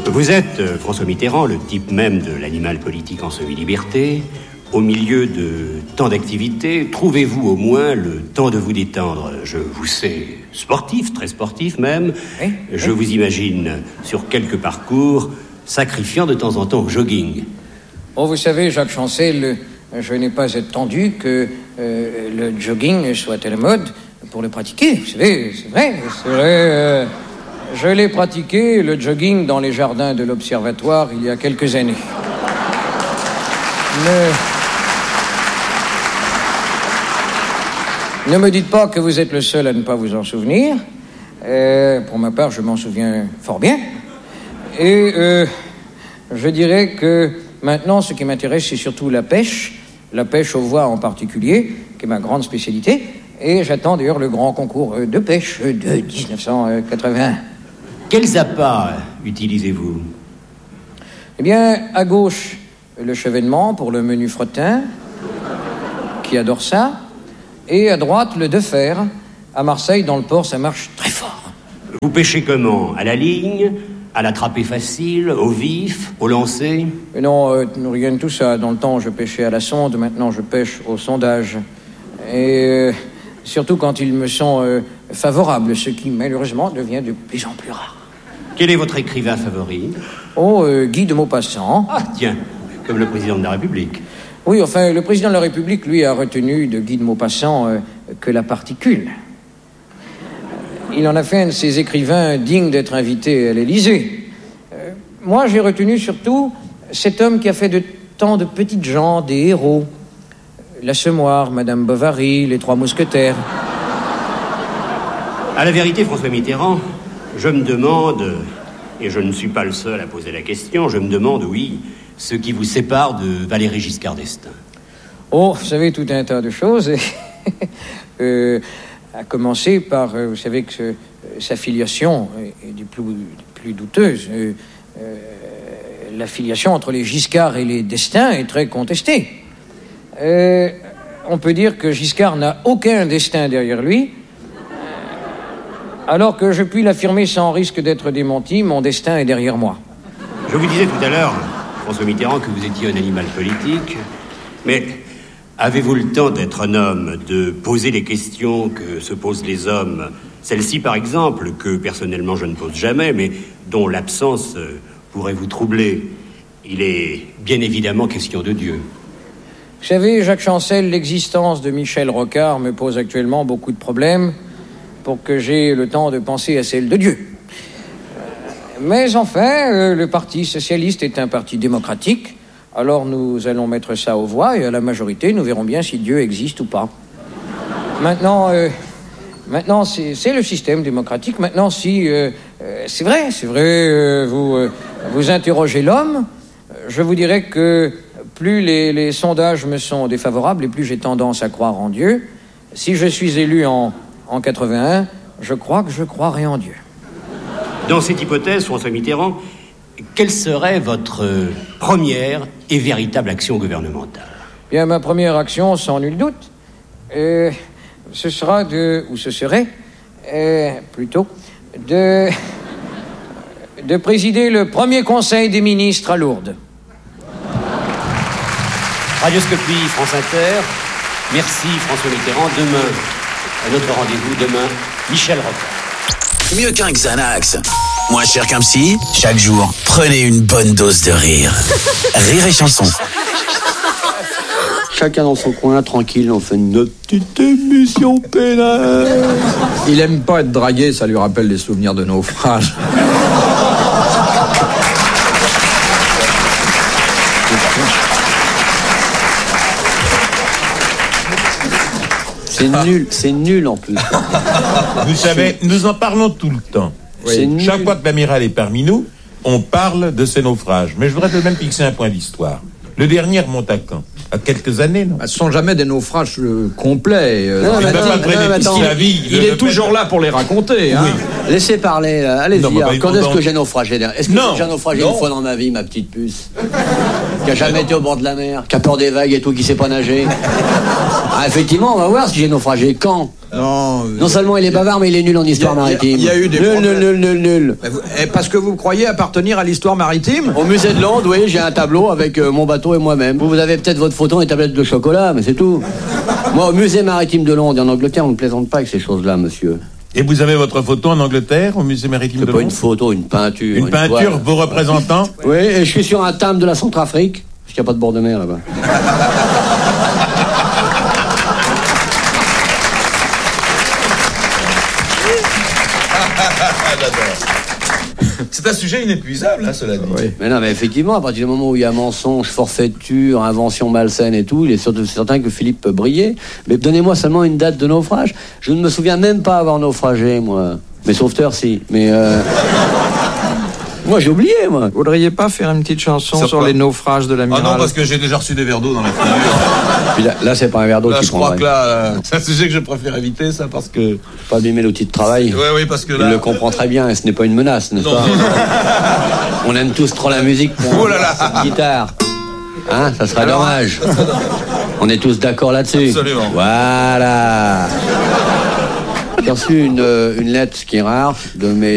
Vous êtes, François Mitterrand, le type même de l'animal politique en semi-liberté. Au milieu de tant d'activités, trouvez-vous au moins le temps de vous détendre? Je vous sais sportif, très sportif même. Oui. Je vous imagine sur quelques parcours sacrifiant de temps en temps au jogging. Oh, vous savez, Jacques Chancel, je n'ai pas attendu que le jogging soit à la mode pour le pratiquer. Vous savez, c'est vrai. Je l'ai pratiqué, le jogging, dans les jardins de l'Observatoire il y a quelques années. Ne me dites pas que vous êtes le seul à ne pas vous en souvenir. Pour ma part, je m'en souviens fort bien. Et je dirais que maintenant, ce qui m'intéresse, c'est surtout la pêche aux voies en particulier, qui est ma grande spécialité. Et j'attends d'ailleurs le grand concours de pêche de 1981. Quels appâts utilisez-vous? Eh bien, à gauche, le chevènement pour le menu fretin, qui adore ça. Et à droite, le de fer. À Marseille, dans le port, ça marche très fort. Vous pêchez comment? À la ligne? À l'attraper facile? Au vif? Au lancer? Non, rien de tout ça. Dans le temps, je pêchais à la sonde. Maintenant, je pêche au sondage. Et surtout quand ils me sont favorables, ce qui, malheureusement, devient de plus en plus rare. Quel est votre écrivain favori? Oh, Guy de Maupassant. Ah, tiens, comme le président de la République. Oui, enfin, le président de la République, lui, a retenu de Guy de Maupassant que la particule. Il en a fait un de ces écrivains dignes d'être invité à l'Élysée. Moi, j'ai retenu surtout cet homme qui a fait de tant de petites gens des héros. L'Assommoir, Madame Bovary, les Trois Mousquetaires. À la vérité, François Mitterrand, je me demande, et je ne suis pas le seul à poser la question, je me demande, oui, ce qui vous sépare de Valéry Giscard d'Estaing. Oh, vous savez, tout un tas de choses. À commencer par, vous savez que sa filiation est des plus douteuses. La filiation entre les Giscard et les d'Estaing est très contestée. On peut dire que Giscard n'a aucun destin derrière lui, alors que je puis l'affirmer sans risque d'être démenti, mon destin est derrière moi. Je vous disais tout à l'heure, François Mitterrand, que vous étiez un animal politique, mais avez-vous le temps d'être un homme, de poser les questions que se posent les hommes? Celle-ci, par exemple, que personnellement je ne pose jamais, mais dont l'absence pourrait vous troubler. Il est bien évidemment question de Dieu. Vous savez, Jacques Chancel, l'existence de Michel Rocard me pose actuellement beaucoup de problèmes pour que j'aie le temps de penser à celle de Dieu. Mais enfin, le Parti socialiste est un parti démocratique, alors nous allons mettre ça aux voix et à la majorité, nous verrons bien si Dieu existe ou pas. Maintenant, c'est le système démocratique. Maintenant, si c'est vrai, vous interrogez l'homme, je vous dirais que plus les sondages me sont défavorables et plus j'ai tendance à croire en Dieu. Si je suis élu en 81, je crois que je croirai en Dieu. Dans cette hypothèse, François Mitterrand, quelle serait votre première et véritable action gouvernementale? Bien, ma première action, sans nul doute, ce serait plutôt de présider le premier conseil des ministres à Lourdes. Radioscopie, France Inter. Merci François Mitterrand. Demain, à notre rendez-vous, Michel Rocard. Mieux qu'un Xanax, moins cher qu'un psy, chaque jour, prenez une bonne dose de rire. Rire et chanson. Chacun dans son coin, tranquille, on fait notre petite émission pénale. Il aime pas être dragué, ça lui rappelle des souvenirs de naufrage. C'est nul en plus. Vous savez, nous en parlons tout le temps. Oui. Chaque fois que l'amiral est parmi nous, on parle de ces naufrages. Mais je voudrais tout de même fixer un point d'histoire. Le dernier remonte à quand? À quelques années, non? Ce sont jamais des naufrages complets. Il est toujours là pour les raconter. Hein. Oui. Laissez parler, allez-y. Quand est-ce que j'ai naufragé? Est-ce que j'ai naufragé une fois dans ma vie, ma petite puce? Qui a jamais été au bord de la mer, qui a peur des vagues et tout, qui sait pas nager. Ah, effectivement, on va voir si j'ai naufragé. Quand? Non seulement il est bavard, mais il est nul en histoire maritime. Il y a eu des nul. Parce que vous croyez appartenir à l'histoire maritime? Au musée de Londres, oui, j'ai un tableau avec mon bateau et moi-même. Vous avez peut-être votre photo et une tablette de chocolat, mais c'est tout. Moi, au musée maritime de Londres et en Angleterre, on ne plaisante pas avec ces choses-là, monsieur. Et vous avez votre photo en Angleterre, au musée maritime de Londres? Pas une photo, une peinture. Une peinture, toile. vos représentants? Oui, et je suis sur un timbre de la Centrafrique, parce qu'il n'y a pas de bord de mer là-bas. C'est un sujet inépuisable, cela dit. Oui. Mais non, mais effectivement, à partir du moment où il y a mensonge, forfaiture, invention malsaine et tout, il est certain que Philippe peut briller. Mais donnez-moi seulement une date de naufrage. Je ne me souviens même pas avoir naufragé, moi. Mes sauveteurs, si. Mais moi, j'ai oublié, moi. Vous voudriez pas faire une petite chanson sur les naufrages de l'amiral? Ah non, parce que j'ai déjà reçu des verres d'eau dans la figure. Puis là, c'est pas un verre d'eau qui prend. Je crois que là, c'est un sujet que je préfère éviter, ça, parce que... Pas abîmer l'outil de travail. Oui, parce que là... Il le comprend très bien, et ce n'est pas une menace, n'est-ce pas? On aime tous trop la musique pour cette guitare. Hein, ça serait dommage. On est tous d'accord là-dessus. Absolument. Voilà. J'ai reçu une lettre, ce qui est rare, de mes